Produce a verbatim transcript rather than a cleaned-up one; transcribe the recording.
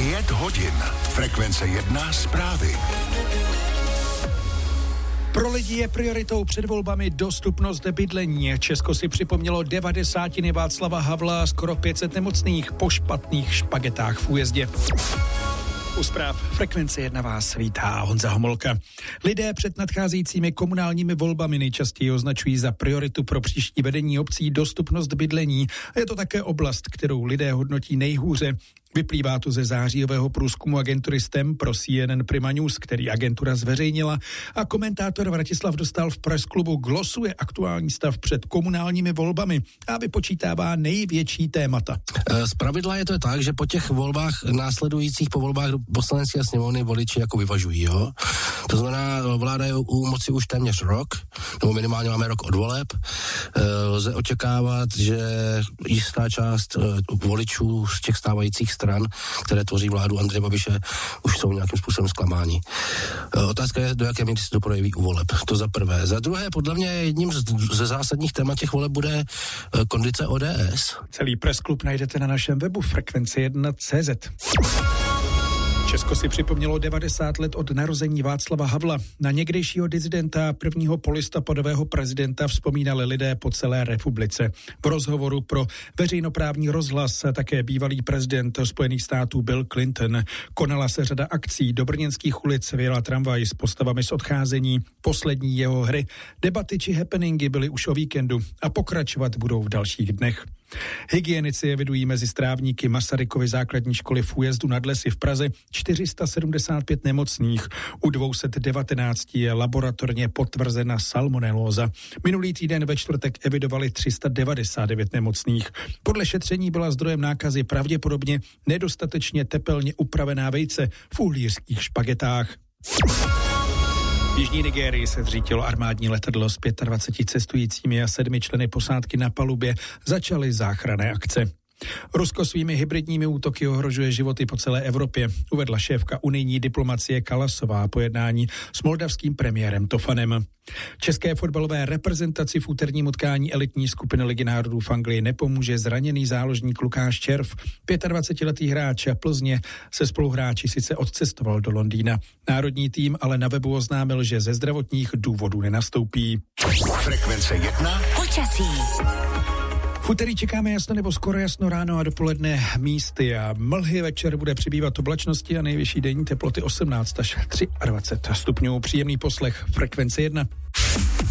Pět hodin. Frekvence jedna zprávy. Pro lidi je prioritou před volbami dostupnost bydlení. Česko si připomnělo devadesátiny Václava Havla, skoro pět set nemocných po špatných špagetách v újezdě. U zpráv Frekvence jedna vás vítá Honza Homolka. Lidé před nadcházejícími komunálními volbami nejčastěji označují za prioritu pro příští vedení obcí dostupnost bydlení. Je to také oblast, kterou lidé hodnotí nejhůře. Vyplývá to ze zářijového průzkumu agentury S T E M pro C N N Prima News, který agentura zveřejnila, a komentátor Vratislav Dostál v Press Klubu glosuje aktuální stav před komunálními volbami a vypočítává největší témata. Zpravidla je to tak, že po těch volbách následujících po volbách do poslanecké a sněmovny voliči jako vyvažují, jo. To znamená, vláda je u moci už téměř rok, nebo minimálně máme rok od voleb. Lze očekávat, že jistá část voličů z těch stávajících stran, které tvoří vládu Andreje Babiše, už jsou nějakým způsobem zklamáni. Otázka je, do jaké míry se to projeví u voleb. To za prvé. Za druhé, podle mě jedním ze zásadních témat těch voleb bude kondice O D S. Celý Press Klub najdete na našem webu frekvence jedna tečka cé zet. Česko si připomnělo devadesát let od narození Václava Havla. Na někdejšího disidenta a prvního polistopadového prezidenta vzpomínali lidé po celé republice. V rozhovoru pro veřejnoprávní rozhlas také bývalý prezident Spojených států Bill Clinton. Konala se řada akcí, do brněnských ulic vyjela tramvaj s postavami z odcházení. Poslední jeho hry, debaty či happeningy byly už o víkendu a pokračovat budou v dalších dnech. Hygienici evidují mezi strávníky Masarykovy základní školy v Újezdu nad Lesy v Praze čtyři sta sedmdesát pět nemocných. U dvě stě devatenáct je laboratorně potvrzena salmonelóza. Minulý týden ve čtvrtek evidovali tři sta devadesát devět nemocných. Podle šetření byla zdrojem nákazy pravděpodobně nedostatečně tepelně upravená vejce v uhlířských špagetách. V jižní Nigérii se zřítilo armádní letadlo s dvaceti pěti cestujícími a sedmi členy posádky na palubě. Začaly záchranné akce. Rusko svými hybridními útoky ohrožuje životy po celé Evropě, uvedla šéfka unijní diplomacie Kalasová po jednání s moldavským premiérem Tofanem. České fotbalové reprezentaci v úterním utkání elitní skupiny Ligy národů v Anglii nepomůže zraněný záložník Lukáš Červ. dvacetiletý hráč Plzně se spoluhráči sice odcestoval do Londýna. Národní tým ale na webu oznámil, že ze zdravotních důvodů nenastoupí. Frekvence jedna. Počasí. V úterý čekáme jasno nebo skoro jasno ráno a dopoledne místy a mlhy. Večer bude přibývat oblačnosti a nejvyšší denní teploty osmnáct až dvacet tři stupňů. Příjemný poslech Frekvence jedna.